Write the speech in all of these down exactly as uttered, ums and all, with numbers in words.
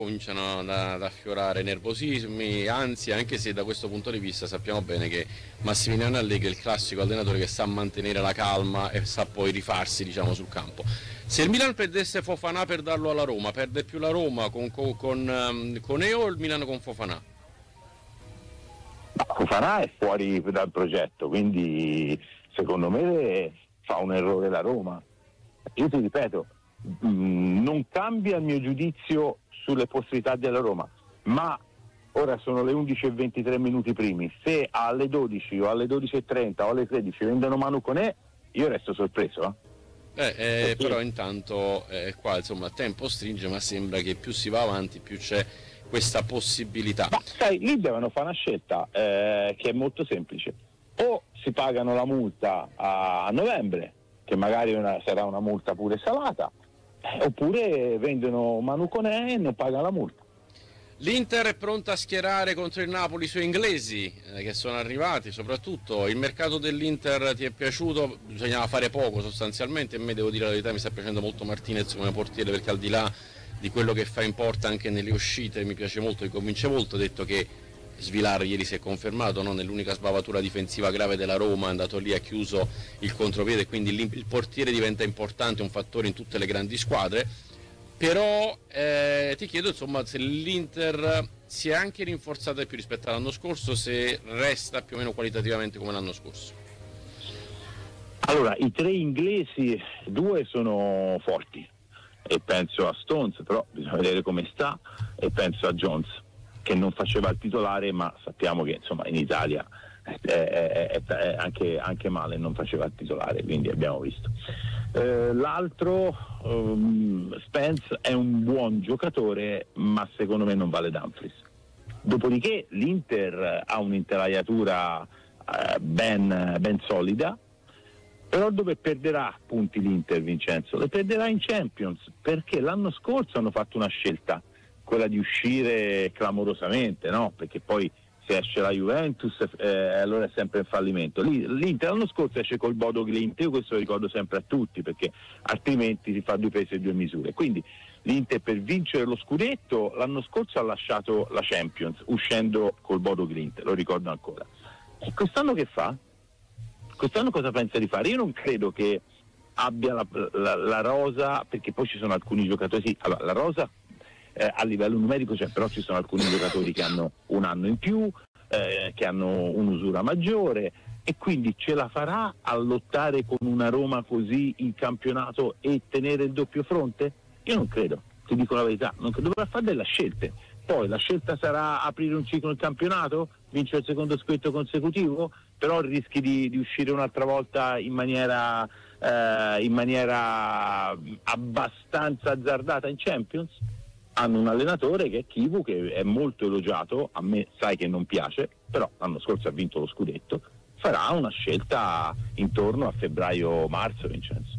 cominciano ad affiorare nervosismi, anzi, anche se da questo punto di vista sappiamo bene che Massimiliano Allegri è il classico allenatore che sa mantenere la calma e sa poi rifarsi, diciamo, sul campo. Se il Milan perdesse Fofana per darlo alla Roma, perde più la Roma con, con, con, con E o il Milan con Fofana? Ma Fofana è fuori dal progetto, quindi secondo me fa un errore la Roma. Io ti ripeto, mh, non cambia il mio giudizio sulle possibilità della Roma, ma ora sono le undici e ventitré minuti primi, se alle dodici o alle dodici e trenta o alle tredici vendono Manu Koné, io resto sorpreso. Eh, eh, però intanto eh, qua insomma il tempo stringe, ma sembra che più si va avanti più c'è questa possibilità. Ma sai, lì devono fare una scelta eh, che è molto semplice: o si pagano la multa a, a novembre, che magari una, sarà una multa pure salata, eh, oppure vendono Manu Koné e non pagano la multa. L'Inter è pronta a schierare contro il Napoli i suoi inglesi eh, che sono arrivati. Soprattutto il mercato dell'Inter ti è piaciuto? Bisognava fare poco sostanzialmente, e a me, devo dire la verità, mi sta piacendo molto Martinez come portiere, perché al di là di quello che fa in porta anche nelle uscite mi piace molto, mi convince molto. Ho detto che Svilar ieri si è confermato, no? Nell'unica sbavatura difensiva grave della Roma, è andato lì, ha chiuso il contropiede, quindi il portiere diventa importante, un fattore in tutte le grandi squadre. Però eh, ti chiedo insomma se l'Inter si è anche rinforzata più rispetto all'anno scorso, se resta più o meno qualitativamente come l'anno scorso. Allora, i tre inglesi, due sono forti, e penso a Stones, però bisogna vedere come sta, e penso a Jones, che non faceva il titolare, ma sappiamo che insomma in Italia è, è, è, è anche, anche male, non faceva il titolare, quindi abbiamo visto. Eh, l'altro, um, Spence, è un buon giocatore, ma secondo me non vale Dumfries. Dopodiché l'Inter ha un'intelaiatura eh, ben, ben solida, però dove perderà punti l'Inter, Vincenzo? Le perderà in Champions, perché l'anno scorso hanno fatto una scelta, quella di uscire clamorosamente, no? Perché poi se esce la Juventus eh, allora è sempre in fallimento. Lì, L'Inter l'anno scorso esce col Bodo Glimt, io questo lo ricordo sempre a tutti, perché altrimenti si fa due pesi e due misure. Quindi l'Inter, per vincere lo scudetto, l'anno scorso ha lasciato la Champions uscendo col Bodo Glimt, lo ricordo ancora. E quest'anno che fa? Quest'anno cosa pensa di fare? Io non credo che abbia la, la, la rosa, perché poi ci sono alcuni giocatori, sì, allora la rosa Eh, a livello numerico c'è, però ci sono alcuni giocatori che hanno un anno in più, eh, che hanno un'usura maggiore, e quindi ce la farà a lottare con una Roma così in campionato e tenere il doppio fronte? Io non credo, ti dico la verità, non credo, dovrà fare delle scelte. Poi la scelta sarà aprire un ciclo in campionato, vincere il secondo scudetto consecutivo, però rischi di, di uscire un'altra volta in maniera, eh, in maniera abbastanza azzardata in Champions. Hanno un allenatore che è Chivu, che è molto elogiato, a me sai che non piace, però l'anno scorso ha vinto lo scudetto, farà una scelta intorno a febbraio-marzo, Vincenzo.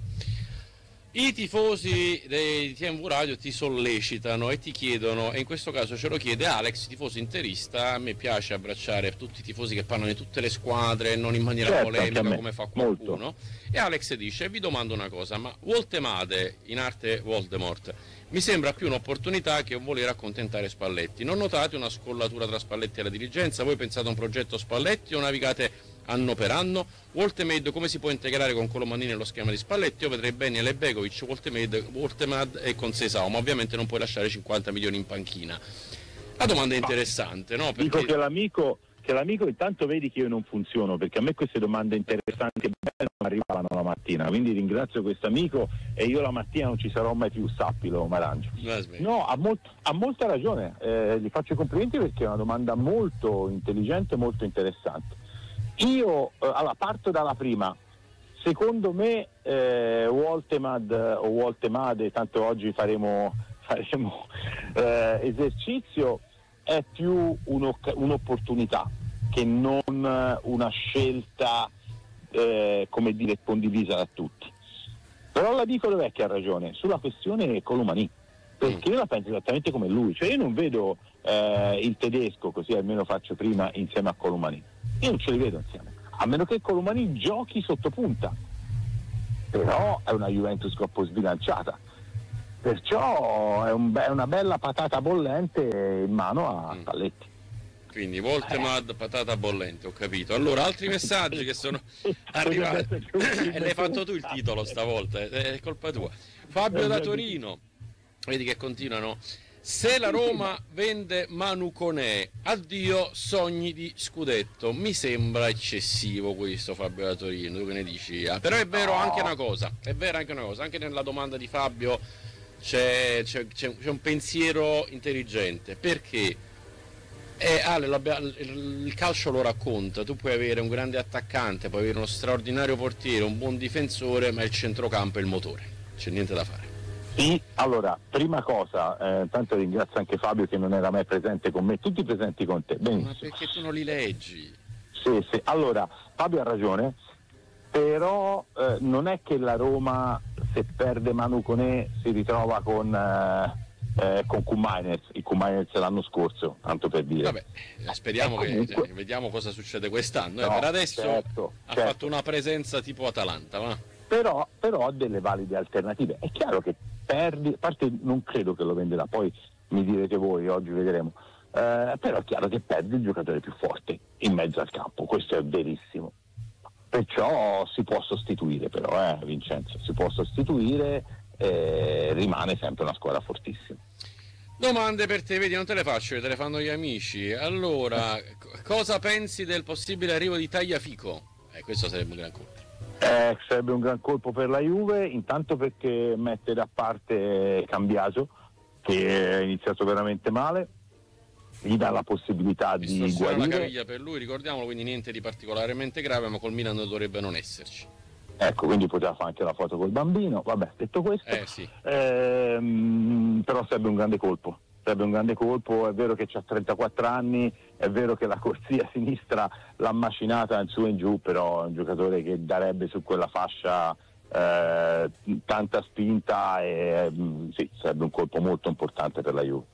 I tifosi dei T M V Radio ti sollecitano e ti chiedono, e in questo caso ce lo chiede Alex, tifoso interista. A me piace abbracciare tutti i tifosi che parlano di tutte le squadre, non in maniera certo, polemica come fa qualcuno. Molto. E Alex dice: vi domando una cosa, ma Woltemade, in arte Voldemort, mi sembra più un'opportunità che un voler accontentare Spalletti. Non notate una scollatura tra Spalletti e la dirigenza? Voi pensate a un progetto Spalletti o navigate anno per anno? Woltemade come si può integrare con Colomanini nello schema di Spalletti? Io vedrei bene Lebegovic, Woltemade, Woltemade e Conceição, ma ovviamente non puoi lasciare cinquanta milioni in panchina. La domanda è interessante, no? Perché... Dico che l'amico, che l'amico intanto vedi che io non funziono, perché a me queste domande interessanti e belle non arrivavano la mattina, quindi ringrazio questo amico e io la mattina non ci sarò mai più, sappilo Marangio. No, ha, molt, ha molta ragione, eh, gli faccio i complimenti perché è una domanda molto intelligente, molto interessante. Io, eh, allora, parto dalla prima. Secondo me eh, Woltemade o Woltemade, tanto oggi faremo, faremo eh, esercizio, è più un'opportunità che non una scelta eh, come dire condivisa da tutti. Però la dico dov'è che ha ragione? Sulla questione Colomanì, perché io la penso esattamente come lui, cioè io non vedo eh, il tedesco, così almeno faccio prima, insieme a Colomanì. Io non ce li vedo insieme, a meno che Colomanì giochi sotto punta, però è una Juventus troppo sbilanciata. perciò è, un be- una bella patata bollente in mano a Mm. Spalletti. Quindi Voltemad, patata bollente, ho capito. Allora, altri messaggi che sono arrivati. E l'hai fatto tu il titolo stavolta, è colpa tua. Fabio da Torino, vedi che continuano. Se la Roma vende Manu Koné, addio sogni di scudetto. Mi sembra eccessivo questo, Fabio da Torino, tu che ne dici? Ah, però è vero anche una cosa, è vera anche una cosa, anche nella domanda di Fabio c'è, c'è, c'è, c'è un pensiero intelligente, perché eh, Ale, il, il calcio lo racconta, tu puoi avere un grande attaccante, puoi avere uno straordinario portiere, un buon difensore, ma il centrocampo è il motore, c'è niente da fare. Sì, allora, prima cosa, eh, tanto ringrazio anche Fabio che non era mai presente con me, tutti presenti con te. Benissimo. Ma perché tu non li leggi? Sì, sì, allora, Fabio ha ragione, però eh, non è che la Roma, se perde Manu Koné, si ritrova con... Eh, Eh, con Koumajners, il Koumajners l'anno scorso, tanto per dire. Vabbè, speriamo E comunque... che cioè, vediamo cosa succede quest'anno. No, eh, per adesso certo, ha certo. fatto una presenza tipo Atalanta, va? Però, però ha delle valide alternative. È chiaro che perdi, a parte non credo che lo venderà, poi mi direte voi, oggi vedremo. Eh, però è chiaro che perdi il giocatore più forte in mezzo al campo, questo è verissimo. Perciò si può sostituire, però, eh, Vincenzo, si può sostituire. Eh, rimane sempre una squadra fortissima. Domande per te, vedi, non te le faccio, te le fanno gli amici. Allora, c- cosa pensi del possibile arrivo di Tagliafico? Eh, questo sarebbe un gran colpo. Eh, sarebbe un gran colpo per la Juve, intanto perché mette da parte Cambiaso, che è iniziato veramente male, gli dà la possibilità di Distorsione alla guarire. caviglia per lui, ricordiamolo, quindi niente di particolarmente grave, ma col Milan dovrebbe non esserci. Ecco, quindi poteva fare anche la foto col bambino, vabbè, detto questo, Eh sì. ehm, però sarebbe un grande colpo, sarebbe un grande colpo, è vero che ha trentaquattro anni, è vero che la corsia sinistra l'ha macinata in su e in giù, però è un giocatore che darebbe su quella fascia eh, tanta spinta e mh, sì, sarebbe un colpo molto importante per la Juve.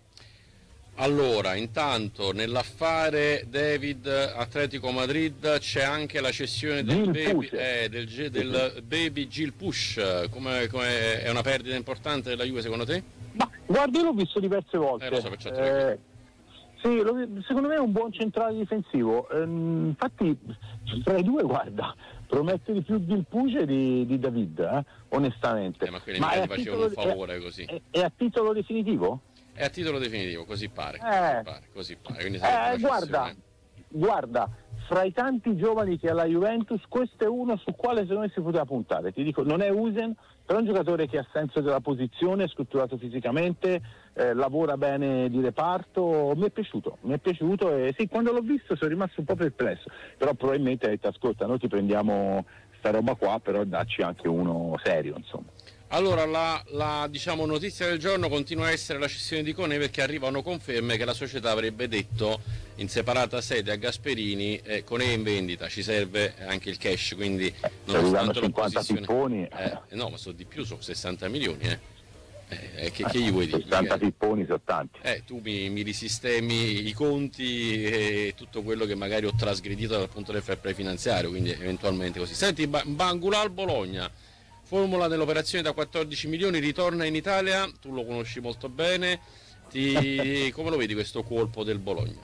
Allora, intanto nell'affare David Atletico Madrid c'è anche la cessione del Gil baby, Push. eh, del, G- del baby Gil Push. Come, come è una perdita importante della Juve secondo te? Ma guarda, io l'ho visto diverse volte. Eh, lo so, perciò te lo chiedo. Eh, sì, lo- secondo me è un buon centrale difensivo. Ehm, infatti, tra i due, guarda, promette di più Gil Puce di, di David, eh, onestamente. Eh, ma quelli Ma mica è ti a facevano un titolo- favore così. È, è a titolo definitivo? È a titolo definitivo, così pare. Eh. Così pare, così pare. Quindi sarebbe Eh, una guarda, cessione. guarda, fra i tanti giovani che ha la Juventus, questo è uno su quale secondo me si poteva puntare. Ti dico, non è Usen, però è un giocatore che ha senso della posizione, è strutturato fisicamente, eh, lavora bene di reparto. Mi è piaciuto, mi è piaciuto e sì, quando l'ho visto sono rimasto un po' perplesso, però probabilmente ha detto, ascolta, noi ti prendiamo sta roba qua, però dacci anche uno serio, insomma. Allora, la, la diciamo, notizia del giorno continua a essere la cessione di Koné, perché arrivano conferme che la società avrebbe detto in separata sede a Gasperini eh, Koné in vendita, ci serve anche il cash, quindi nonostante cinquanta l'opposizione pipponi, eh, no, ma sono di più, sono sessanta milioni eh. Eh, che, che gli vuoi dire? sessanta pipponi sono tanti. Eh, tu mi, mi risistemi i conti e tutto quello che magari ho trasgredito dal punto del fair play finanziario, quindi eventualmente così. Senti, ba- Bangulal Bologna, formula dell'operazione da quattordici milioni, ritorna in Italia, tu lo conosci molto bene, ti... come lo vedi questo colpo del Bologna?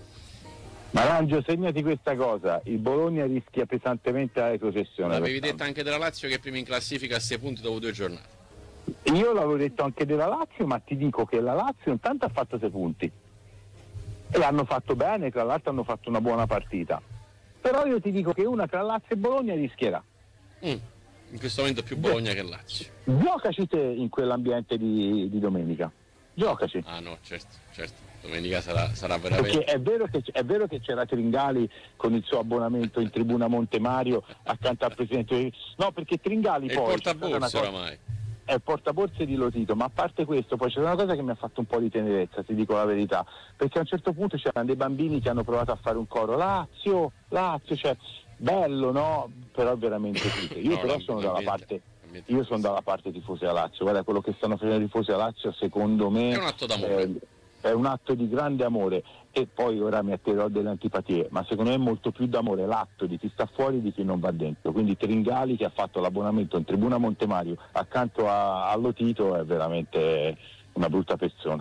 Marangio, segnati questa cosa, il Bologna rischia pesantemente la retrocessione. L'avevi quest'anno. detta anche della Lazio che è prima in classifica a sei punti dopo due giornate. Io l'avevo detto anche della Lazio, ma ti dico che la Lazio intanto ha fatto sei punti e hanno fatto bene, tra l'altro hanno fatto una buona partita, però io ti dico che una tra Lazio e Bologna rischierà. Mm. In questo momento più Bologna che Lazio. Giocaci te in quell'ambiente di, di domenica, giocaci. Ah no, certo, certo, domenica sarà, sarà veramente... Perché è vero, che, è vero che c'era Tringali con il suo abbonamento in tribuna Monte Mario accanto al presidente. No, perché Tringali È il poi portaborse oramai. è il portaborse di Lotito, ma a parte questo poi c'è una cosa che mi ha fatto un po' di tenerezza, ti dico la verità, perché a un certo punto c'erano dei bambini che hanno provato a fare un coro Lazio, Lazio, cioè bello, no? Però è veramente triste. Io No, però sono dalla parte io sono dalla parte tifosi a Lazio, guarda quello che stanno facendo i tifosi a Lazio secondo me È un atto d'amore. eh, è un atto di grande amore, e poi ora mi attirerò delle antipatie, ma secondo me è molto più d'amore l'atto di chi sta fuori di chi non va dentro. Quindi Tringali, che ha fatto l'abbonamento in tribuna Montemario accanto a, a Lotito, è veramente una brutta persona.